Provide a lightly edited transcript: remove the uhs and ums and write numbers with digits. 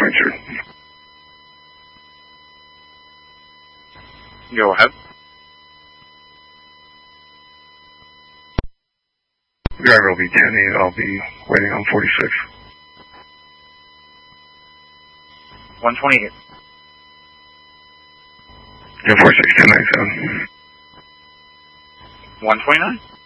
Blanchard. Go ahead. Driver will be 10-8. I'll be waiting on 46. 128. Yeah, 46, 1097. 129.